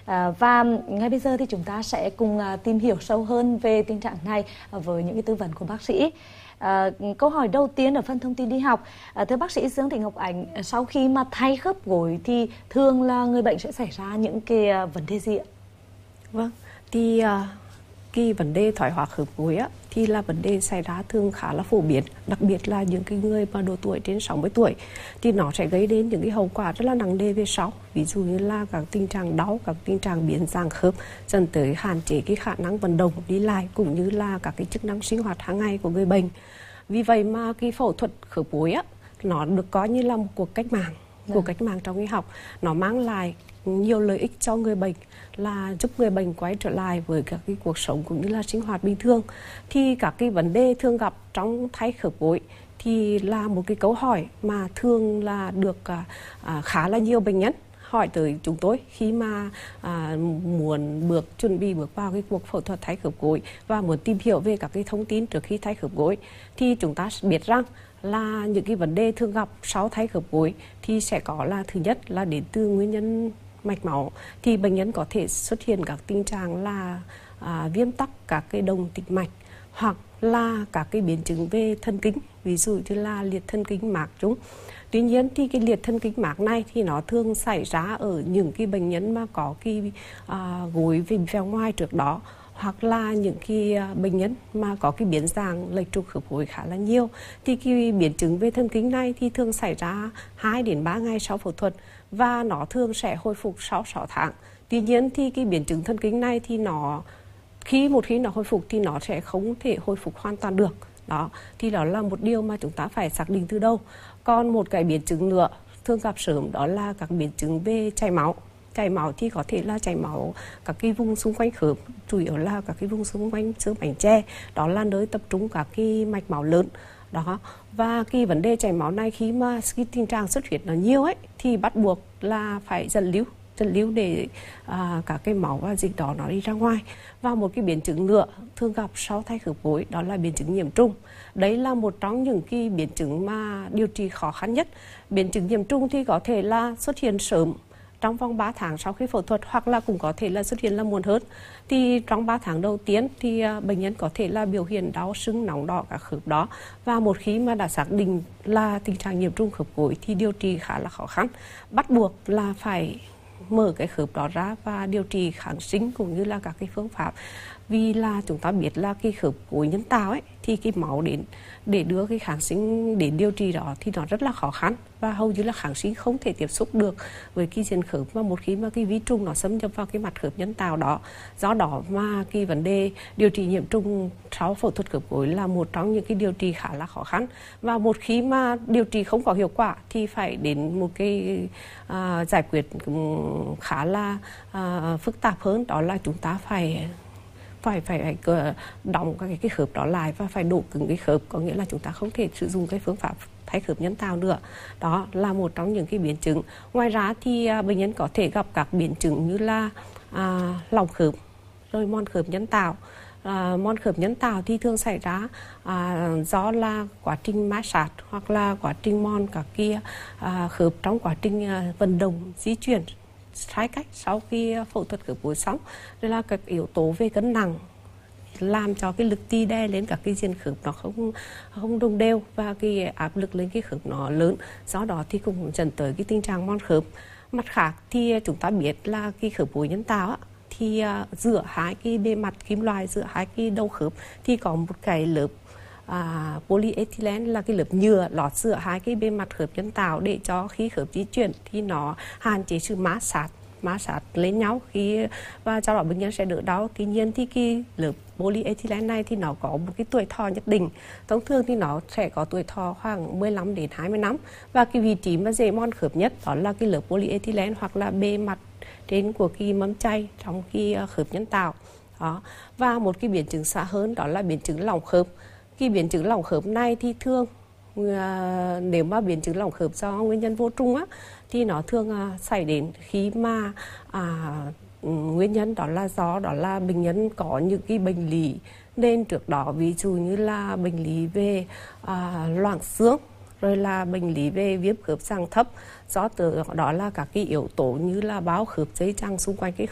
Và ngay bây giờ thì chúng ta sẽ cùng tìm hiểu sâu hơn về tình trạng này với những cái tư vấn của bác sĩ. Câu hỏi đầu tiên ở phần thông tin đi học, thưa bác sĩ Dương Thị Ngọc Ánh, sau khi mà thay khớp gối thì thường là người bệnh sẽ xảy ra những cái vấn đề gì ạ? Vâng, thì cái vấn đề thoái hóa khớp gối á, thì là vấn đề xảy ra thường khá là phổ biến, đặc biệt là những cái người mà độ tuổi trên 60 tuổi thì nó sẽ gây đến những cái hậu quả rất là nặng nề về sau, ví dụ như là các tình trạng đau, các tình trạng biến dạng khớp dẫn tới hạn chế cái khả năng vận động đi lại cũng như là các cái chức năng sinh hoạt hàng ngày của người bệnh. Vì vậy mà cái phẫu thuật khớp gối á, nó được coi như là một cuộc cách mạng trong y học. Nó mang lại nhiều lợi ích cho người bệnh, là giúp người bệnh quay trở lại với các cái cuộc sống cũng như là sinh hoạt bình thường. Thì các cái vấn đề thường gặp trong thay khớp gối thì là một cái câu hỏi mà thường là được khá là nhiều bệnh nhân hỏi tới chúng tôi khi mà muốn chuẩn bị bước vào cái cuộc phẫu thuật thay khớp gối và muốn tìm hiểu về các cái thông tin trước khi thay khớp gối. Thì chúng ta biết rằng là những cái vấn đề thường gặp sau thay khớp gối thì sẽ có là thứ nhất là đến từ nguyên nhân mạch máu, thì bệnh nhân có thể xuất hiện các tình trạng là viêm tắc các cái động tĩnh mạch, hoặc là các cái biến chứng về thần kinh, ví dụ như là liệt thần kinh mạc trung. Tuy nhiên thì cái liệt thần kinh mạc này thì nó thường xảy ra ở những cái bệnh nhân mà có cái gối viêm vèo ngoài trước đó, hoặc là những cái bệnh nhân mà có cái biến dạng lệch trục khớp gối khá là nhiều. Thì cái biến chứng về thần kinh này thì thường xảy ra 2 đến 3 ngày sau phẫu thuật và nó thường sẽ hồi phục sau 6 tháng. Tuy nhiên thì cái biến chứng thần kinh này thì một khi nó hồi phục thì nó sẽ không thể hồi phục hoàn toàn được. Đó, thì đó là một điều mà chúng ta phải xác định từ đầu. Còn một cái biến chứng nữa thường gặp sớm đó là các biến chứng về chảy máu. Chảy máu thì có thể là chảy máu các cái vùng xung quanh khớp, chủ yếu là các cái vùng xung quanh xương bánh tre, đó là nơi tập trung các cái mạch máu lớn. Đó, và cái vấn đề chảy máu này khi mà cái tình trạng xuất huyết nó nhiều ấy thì bắt buộc là phải dẫn lưu để các cái máu và dịch đó nó đi ra ngoài. Và một cái biến chứng nữa thường gặp sau thay khớp gối đó là biến chứng nhiễm trùng. Đấy là một trong những cái biến chứng mà điều trị khó khăn nhất. Biến chứng nhiễm trùng thì có thể là xuất hiện sớm trong vòng 3 tháng sau khi phẫu thuật, hoặc là cũng có thể là xuất hiện là muộn hơn. Thì trong 3 tháng đầu tiên thì bệnh nhân có thể là biểu hiện đau sưng nóng đỏ các khớp đó. Và một khi mà đã xác định là tình trạng nhiễm trùng khớp gối thì điều trị khá là khó khăn. Bắt buộc là phải mở cái khớp đó ra và điều trị kháng sinh cũng như là các cái phương pháp. Vì là chúng ta biết là cái khớp gối nhân tạo ấy thì cái máu đến để đưa cái kháng sinh đến điều trị đó thì nó rất là khó khăn, và hầu như là kháng sinh không thể tiếp xúc được với cái diện khớp mà một khi mà cái vi trùng nó xâm nhập vào cái mặt khớp nhân tạo đó. Do đó mà cái vấn đề điều trị nhiễm trùng sau phẫu thuật khớp gối là một trong những cái điều trị khá là khó khăn, và một khi mà điều trị không có hiệu quả thì phải đến một cái giải quyết khá là phức tạp hơn, đó là chúng ta phải đóng cái khớp đó lại và phải đổ cứng cái khớp, có nghĩa là chúng ta không thể sử dụng cái phương pháp thay khớp nhân tạo nữa. Đó là một trong những cái biến chứng. Ngoài ra thì bệnh nhân có thể gặp các biến chứng như là lỏng khớp, rồi mòn khớp nhân tạo. Mòn khớp nhân tạo thì thường xảy ra do là quá trình ma sát hoặc là quá trình mòn các kia khớp trong quá trình vận động di chuyển sai cách sau khi phẫu thuật khớp gối xong. Rồi là các yếu tố về cân nặng làm cho cái lực ti đè lên các cái diện khớp nó không đồng đều, và cái áp lực lên cái khớp nó lớn, do đó thì cũng dẫn tới cái tình trạng mòn khớp. Mặt khác thì chúng ta biết là cái khớp gối nhân tạo thì giữa hai cái bề mặt kim loại, giữa hai cái đầu khớp thì có một cái lớp polyethylene là cái lớp nhựa lọt giữa hai cái bề mặt khớp nhân tạo, để cho khi khớp di chuyển thì nó hạn chế sự ma sát lên nhau và cho đó bệnh nhân sẽ đỡ đau. Tuy nhiên thì cái lớp polyethylene này thì nó có một cái tuổi thọ nhất định, thông thường thì nó sẽ có tuổi thọ khoảng 15 đến 20 năm, và cái vị trí mà dễ mòn khớp nhất đó là cái lớp polyethylene hoặc là bề mặt trên của cái mâm chay trong cái khớp nhân tạo đó. Và một cái biến chứng xa hơn đó là biến chứng lỏng khớp. Cái biến chứng lỏng khớp này thì thường nếu mà biến chứng lỏng khớp do nguyên nhân vô trùng thì nó thường xảy đến khi mà nguyên nhân đó là bệnh nhân có những cái bệnh lý nên trước đó, ví dụ như là bệnh lý về loãng xương, rồi là bệnh lý về viêm khớp dạng thấp, do từ đó là các cái yếu tố như là bao khớp dây chằng xung quanh cái